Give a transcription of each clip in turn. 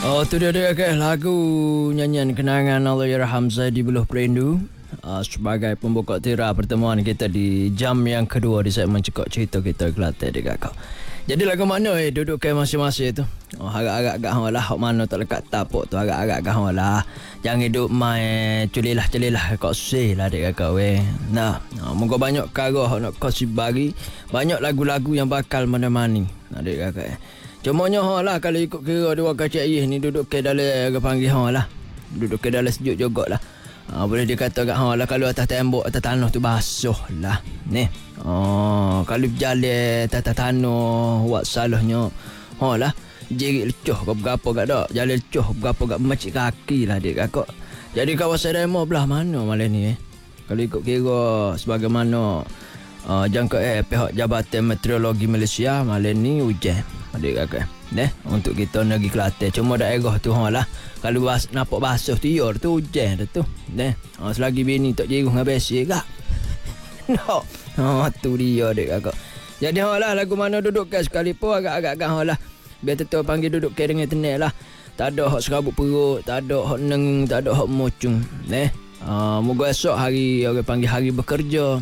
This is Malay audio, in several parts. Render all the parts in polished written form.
Oh, tu dia lagu nyanyian kenangan Allahyarham Zaidi Buluh Perindu sebagai pembuka tira pertemuan kita di jam yang kedua di segmen Cekok Cerita kita Kelantan dekat kau. Jadi lagu mana duduk ke masing-masing tu? Oh, agak-agak gak lah hok mana tak lekat tapuk tu agak-agak gak lah. Jangan hidup mai celilah kau susah lah dekat kau Nah, moga banyak karya hok nak kau bagi, banyak lagu-lagu yang bakal menemani. Nah dekat kau. Cumanya lah kalau ikut kira dua kacik ni duduk ke dalam orang panggil lah. Duduk ke dalam sejuk juga lah. Boleh dikatakan lah kalau atas tembok atas tanah tu basuh lah. Ni. Kalau berjalan atas tanah buat salahnya lah. Jerit lecuh ke berapa kat dak. Jalan lecuh berapa kat macik kaki lah dia kakak. Jadi kawasan demo belah mana malam ni Kalau ikut kira sebagaimana jangka pihak Jabatan Meteorologi Malaysia malam ni hujan. Adik kakak untuk kita negeri Kelantan cuma daerah tu lah kalau nampak basuh tiur tu hujan dah tu selagi bini tak jeruh dengan besi kak no tu dia adik kakak. Jadi lah lagu mana duduk ke sekalipun agak-agak lah biar tetap panggil duduk ke dengan tenang lah, tak ada hak serabut perut, tak ada hak nengung, tak ada hak mocung moga esok hari orang panggil hari bekerja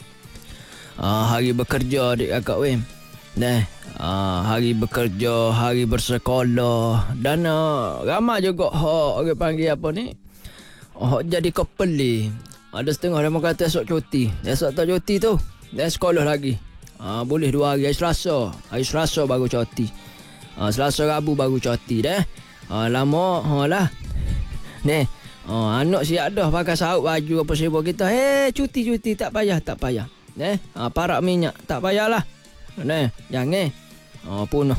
adik kakak hari bekerja, hari bersekolah dan ramai juga orang panggil apa ni jadi kepeli. Ada setengah dia kata esok cuti, esok tak cuti tu dan sekolah lagi boleh 2 hari. Hari Selasa baru cuti, Selasa Rabu baru cuti lama lah anak siap dah pakai saruk baju apa sebab kita cuti tak payah parak minyak tak payahlah jangan punah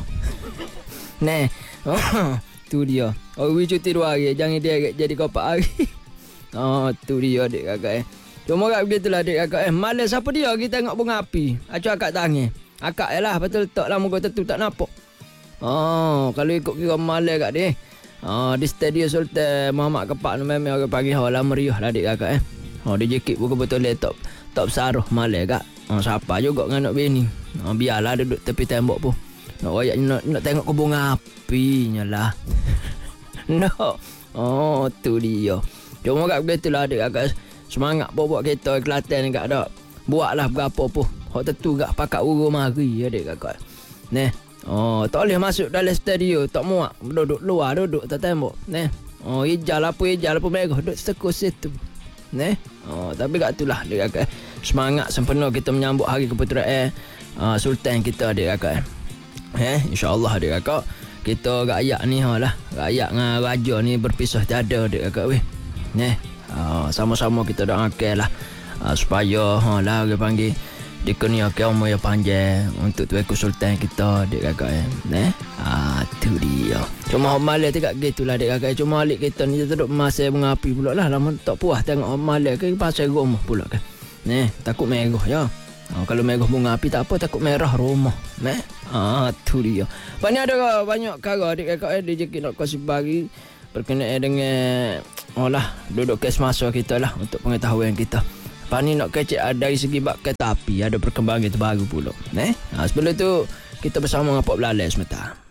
tu dia orang cuti 2 hari jangan dia jadi kopak hari tu dia adik kakak cuma kat begitulah adik kakak malam siapa dia kita tengok bunga api acuk akak tangan akak lah betul tak lah muka tentu tak nampak kalau ikut kira malam kat dia di Stadium Sultan Muhammad Kepak memang orang panggil lah meriah lah adik kakak dia jekit buku betul top saruh malam kak siapa juga dengan anak bini biarlah duduk tepi tembok pun nak royak nak tengok ke bunga apinya lah tu dia cuma kat begitulah adik kakak semangat buat kereta Kelantan ni kak dak buatlah berapa pun hak tentu kak pakat urus mari adik kakak tak boleh masuk dalam studio tak muak duduk luar duduk atas tembok hijau apa merah duduk sekus situ tapi kat itulah adik kakak semangat sempena kita menyambut hari keputeraan Sultan kita adik kakak InsyaAllah adik kakak kita rakyat ni rakyat dengan raja ni berpisah tiada adik kakak sama-sama kita doakan lah supaya lah orang panggil dikurniakan umur yang panjang untuk Tuanku Sultan kita adik kakak tu dia cuma malam tu kat gitulah adik kakak cuma alik kita ni duduk masa mengapi pula lah lama tak puas tengok malam ke pasal rumah pula kan takut merah ya kalau merah bunga api tak apa takut merah rumah tu dia banyak cara adik kakak dia jekit nak kasih bagi berkenaan dengan duduk kes masa kita lah untuk pengetahuan kita. Pani nak kecek dari segi bab kereta api ada perkembangan terbaru pula sebelum tu kita bersama dengan Pak Belalai sebentar.